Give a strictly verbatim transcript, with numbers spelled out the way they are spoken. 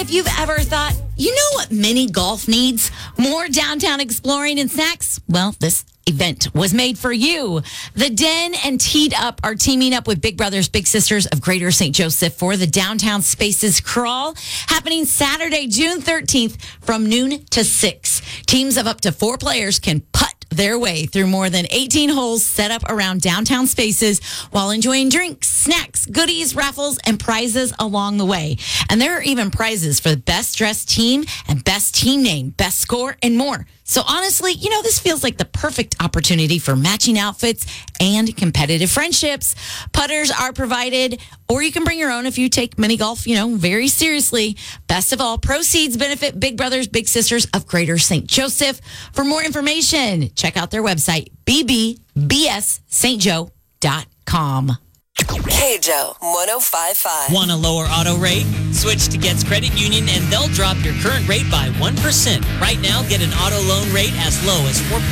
if you've ever thought, you know what mini golf needs? More downtown exploring and snacks? Well, this event was made for you. The Den and Teed Up are teaming up with Big Brothers Big Sisters of Greater Saint Joseph for the Downtown Spaces Crawl, happening Saturday, June thirteenth from noon to six. Teams of up to four players can putt their way through more than eighteen holes set up around downtown spaces while enjoying drinks, snacks, goodies, raffles, and prizes along the way. And there are even prizes for the best dressed team and best team name, best score, and more. So honestly, you know, this feels like the perfect opportunity for matching outfits and competitive friendships. Putters are provided, or you can bring your own if you take mini golf, you know, very seriously. Best of all, proceeds benefit Big Brothers Big Sisters of Greater Saint Joseph. For more information, check out their website, b b b s s t joe dot com. K J O one oh five point five. Want a lower auto rate? Switch to Getz Credit Union and they'll drop your current rate by one percent. Right now, get an auto loan rate as low as four